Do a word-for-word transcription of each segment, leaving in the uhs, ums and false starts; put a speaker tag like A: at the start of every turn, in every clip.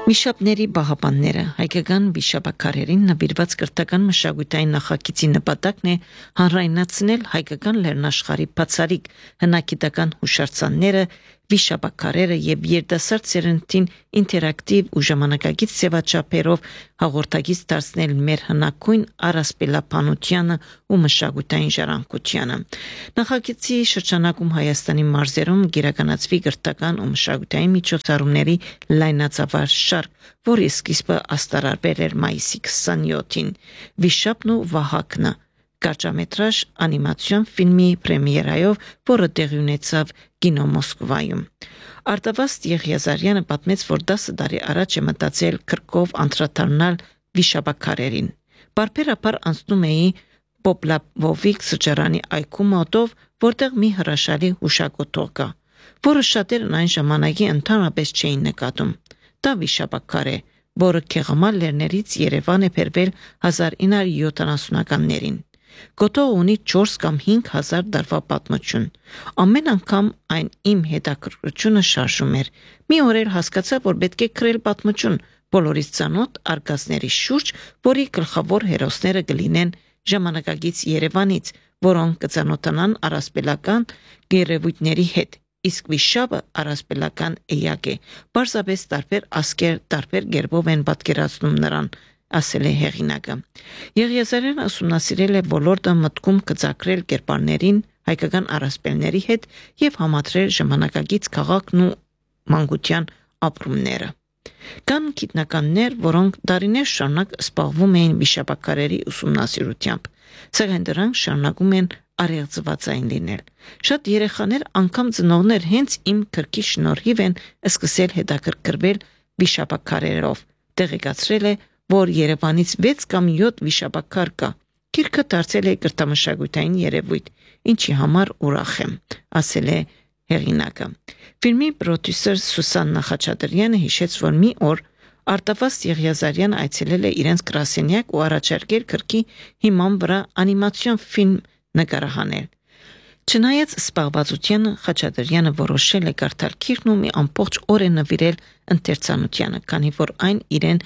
A: Վիշապների պահապանները հայկական վիշապաքարերին նվիրված կրթական մշակութային նախագծի նպատակն է հանրայնացնել հայկական լեռնաշխարհի բացառիկ հնագիտական հուշարձանները, վիշապաքարերը եւ երիտասարդ սերնդին ինտերակտիվ ու ժամանակակից ձևաչափերով հաղորդակից դարձնել մեր հնագույն առասպելապանությանը ու մշակութային ժառանգությանը։ Նախագծի շրջանակում Հայաստանի մարզերում գերականացվի կրթական ու մշակութային միջոցառումների լայնածավալ շարք, որի սկիզբը աստարարվել էր մայիսի քսաներկուին։ Վիշապն ու Վահակնը կարճամետրաժ անիմացիոն ֆիլմի պրեմիերայով, որը տեղի ունեցավ կինո Մոսկվայում։ Արտավազդ Եղիազարյանը պատմեց, որ դասը տարի առաջ է մտածել քրկով անդրադառնալ վիշապաքարերին։ Բարբերաբար անցնում էի Պոպլավովիկ սրճարանի այգու մոտով, որտեղ մի հրաշալի հուշագոտող կա, որը շատերն այն ժամանակի ընդհանրապես չէին նկատում։ Դա վիշապաքար է, որը Քեղամալ լեռներից Երևան է բերվել հազար ինը հարյուր յոթանասունականներին։ Գոտոը ունի չորս կամ հինգ հազար տարվա պատմություն։ Ամեն անգամ այն իմ հետաքրքրությունը շարժում էր։ Մի օր էլ հասկացա, որ պետք է գրել պատմություն բոլորից ծանոթ արգասների շուրջ, որի գլխավոր հերոսները կլինեն ժամանակակից Երևանից, որոնք կծանոթանան առասպելական գերեվույթների հետ։ Իսկ վիշապը առասպելական էյակ է։ Պարզապես տարբեր ասկեր, տարբեր գերբով են պատկերացնում նրան, ասել է հեղինակը։ Եղիազարյանը ուսումնասիրել է ոլորտը, մտքում կծակրել կերպարներին, հայկական առասպելների հետ եւ համադրել ժամանակակից քաղաքն ու մանկության ապրումները։ Կան գիտնականներ, որոնք դարիներ շարունակ զբաղվում էին վիշապաքարերի ուսումնասիրությամբ, սակայն դրանք շարունակում են արեղծվածային լինել։ Շատ երեխաներ, անգամ ծնողներ հենց իմ քրկի շնորհիվ են սկսել հետաքրքրվել վիշապաքարերով։ Տեղեկացրել է, որ Երևանից վեց կամ յոթ վիշապաքար կա։ Գիրքը դարձել է կրթամշակութային երևույթ, ինչի համար ուրախ եմ, ասել է հեղինակը։ Ֆիլմի պրոդյուսեր Սուսաննա Խաչատրյանը հիշեց, որ մի օր Արտավազդ Եղիազարյանը այցելել է իրենց գրասենյակ ու առաջարկել քրկի հիման վրա անիմացիոն ֆիլմ նկարահանել։ Չնայած սպառվածությանը, Խաչատրյանը որոշել է կարդալ գիրքն ու մի ամբողջ օր է նվիրել ընթերցանությանը, քանի որ այն իրեն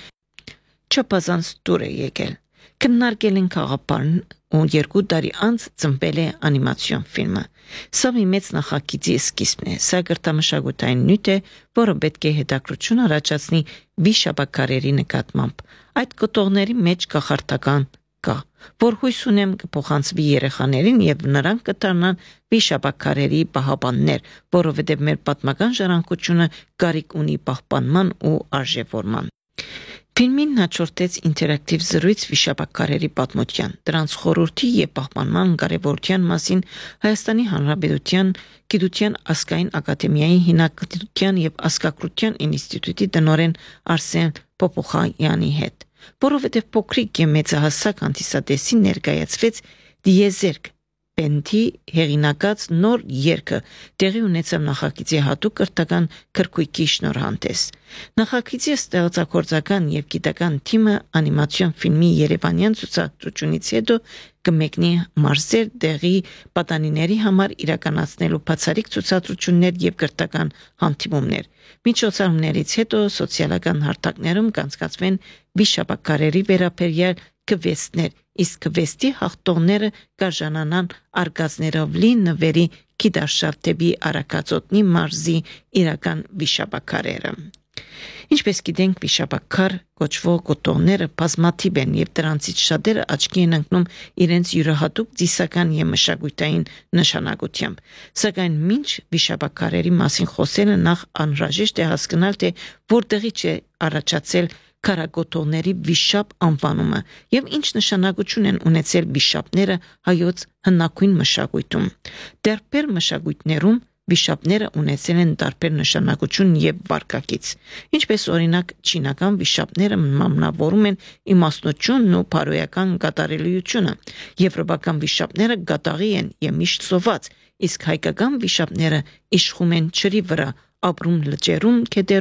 A: չափազանց դուր է եկել։ Քննարկել են խաղապարն ու երկու տարի անց ծնվել է անիմացիոն ֆիլմը։ Սա մի մեծ նախագծի սկիզբն է, սա կրթամշակութային նյութ է, որը պետք է հետաքրքրություն առաջացնի վիշապաքարերի նկատմամբ։ Այդ կտողների մեջ կախարդական կա, որ հույս ունեմ կփոխանցվի երեխաներին եւ նրանք կդառնան վիշապաքարերի պահապաններ, որովհետեւ մեր պատմական ժառանգությունը կարիք ունի պահպանման ու արժևորման։ Ֆիլմին հաջորդեց ինտերակտիվ զրույց վիշապաքարերի պատմության, դրանց խորհրդի եւ պահպանման կարեւորության մասին Հայաստանի Հանրապետության Գիտության ազգային ակադեմիայի հնագիտության եւ ազգագրության ինստիտուտի տնօրեն Արսեն Պոպոխայանի հետ, որովհետեւ փոքրիկ եւ մեծահասակ հանդիսատեսին ներկայացվեց դիեզերք Պենթի հեղինակած նոր երգը տեղի ունեցավ նախագծի հատուկ կրթական քրքույկի շնորհանդես։ Նախագծի ստեղծագործական եւ գիտական թիմը անիմացիոն ֆիլմի երևանյան ցուցադրությունից հետո կմեկնի մարզեր տեղի պատանիների համար իրականացնելու բացառիկ ցուցադրություններ եւ կրթական հանդիպումներ։ Միջոցառումներից հետո սոցիալական հարթակներում կանցկացվեն վիշապաքարերի վերաբերյալ քվեսթներ, իսկ քվեսթի հաղթողները կարժանանան արգազներով լի նվերի գիտարշավ դեպի Արաքածոտնի մարզի իրական վիշապաքարերը։ Ինչպես գիտենք, վիշապաքար կոչվող կոթողները բազմաթիվ են եւ դրանցից շատերը աչքի են ընկնում իրենց յուրահատուկ ծիսական եւ մշակութային նշանակությամբ։ Սակայն մինչ վիշապաքարերի մասին խոսելը նախ անհրաժեշտ է հասկանալ, թե որտեղից է առաջացել քարակոթողների վիշապ անվանումը եւ ինչ նշանակություն են ունեցել վիշապները հայոց հնագույն մշակույթում։ Դեռ մշակույթներում վիշապները ունեցել են տարբեր նշանակություն եւ վարքագիծ։ Ինչպես օրինակ չինական վիշապները մատնավորում են իմաստնությունն ու բարոյական կատարելիությունը, եվրոպական վիշապները գատաղի են եւ միշտ սոված, իսկ հայկական վիշապները իշխում են ջրի վրա, ապրում լճերում, քետերում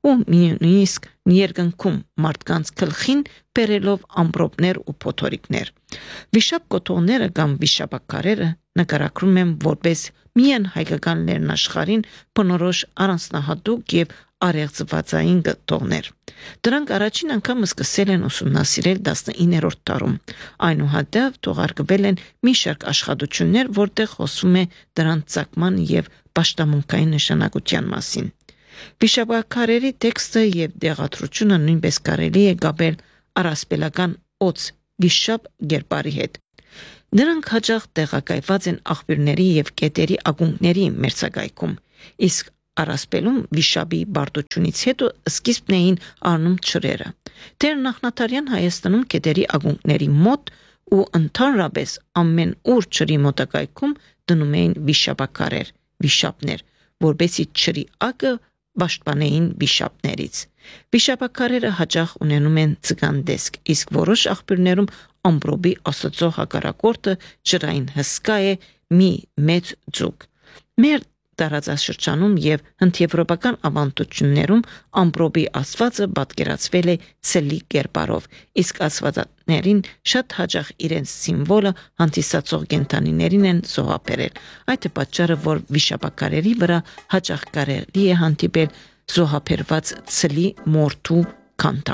A: ու նույնիսկ երկնքում մարդկանց գլխին բերելով ամպրոպներ ու փոթորիկներ։ Վիշապ կոթողները կամ վիշապաքարերը նկարագրում են որպես միայն հայկական լեռնաշխարհին բնորոշ առանձնահատուկ եւ արեղծվածային գտողներ։ Դրանք առաջին անգամ սկսել են ուսումնասիրել տասնիններորդ դարում։ Այնուհետև թողարկվել են մի շարք աշխատություններ, որտեղ խոսվում է դրանց ծագման եւ պաշտամունքային նշանակության մասին։ Վիշապաքարերի տեքստը եւ դեղատրությունը նույնպես կարելի է գաբել առասպելական օծ վիշապ գերբարի հետ։ Նրանք հաճախ տեղակայված են աղբյուրների եւ կետերի ակունքների մերձակայքում, իսկ առասպելում վիշապի բարդությունից հետո սկիզբն էին առնում չրերը։ Դեռ նախնադարյան Հայաստանում կետերի ակունքների մոտ ու ընդհանրապես ամեն ուր չրի մոտակայքում դնում էին վիշապաքարեր, վիշապներ, որբեսի չրի ակը պաշտպանեին վիշապներից։ Վիշապաքարերը հաճախ ունենում են ցգան տեսք, իսկ որոշ աղբյուրներում ամպրոպի աստծո հակառակորդը ջրային հսկա է մի մեծ ձուկ։ Մեր տարածաշրջանում եւ հնդեվրոպական ավանդություններում ամպրոպի աստվածը պատկերացվել է ցելի կերպարով, իսկ աստվածներին շատ հաճախ իրենց սիմվոլը հանդիսացող կենդանիներին են զոհաբերել։ Այդ է պատճառը, որ վիշապաքարերի վրա հաճախ կարելի է հանդիպել զոհաբերված ցելի մորթու քանդակ։